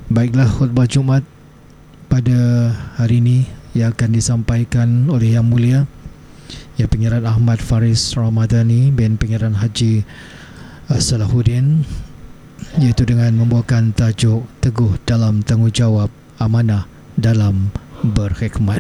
Baiklah, khutbah Jumaat pada hari ini yang akan disampaikan oleh Yang Mulia Pengiran Ahmad Faris Ramadhani bin Pengiran Haji Salahuddin, iaitu dengan membawakan tajuk Teguh dalam Tanggungjawab, Amanah dalam Berkhidmat.